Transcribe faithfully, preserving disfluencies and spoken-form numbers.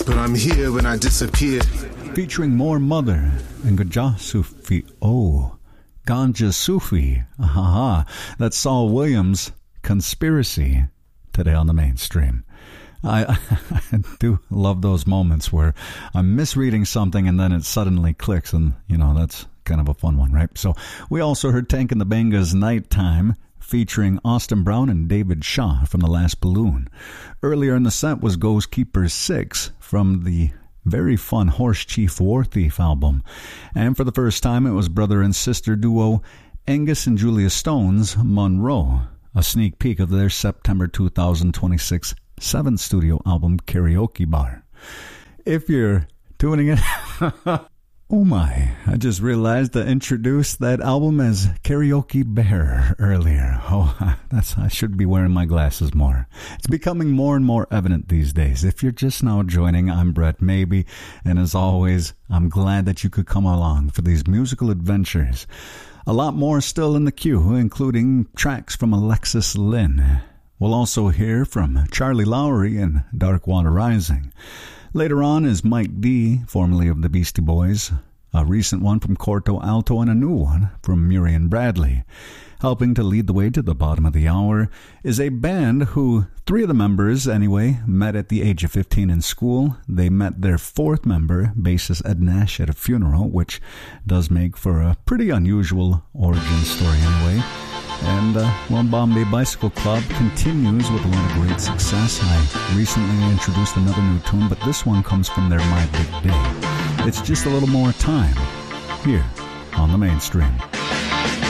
but I'm here when I disappear. Featuring more Mother and Ganja Sufi. Oh, Ganja Sufi. Aha, that's Saul Williams' Conspiracy. Today on the Mainstream. I, I do love those moments where I'm misreading something and then it suddenly clicks, and, you know, that's kind of a fun one, right? So we also heard Tank and the Bangas' Nighttime, featuring Austin Brown and David Shaw from The Last Balloon. Earlier in the set was Ghost Keeper six from the very fun Horse Chief War Thief album. And for the first time, it was brother and sister duo Angus and Julia Stone's Monroe, a sneak peek of their September two thousand twenty-six seventh studio album, Karaoke Bar. If you're tuning in... Oh my, I just realized I introduced that album as Karaoke Bear earlier. Oh, that's I should be wearing my glasses more. It's becoming more and more evident these days. If you're just now joining, I'm Brett Maybe, and as always, I'm glad that you could come along for these musical adventures. A lot more still in the queue, including tracks from Alexis Lynn. We'll also hear from Charlie Lowry and Dark Water Rising. Later on is Mike D., formerly of the Beastie Boys, a recent one from Corto Alto, and a new one from Murian Bradley. Helping to lead the way to the bottom of the hour is a band who, three of the members anyway, met at the age of fifteen in school. They met their fourth member, bassist Ed Nash, at a funeral, which does make for a pretty unusual origin story anyway. And, uh, well, Bombay Bicycle Club continues with a lot of great success. I recently introduced another new tune, but this one comes from their My Big Day. It's just a little more time here on the Mainstream.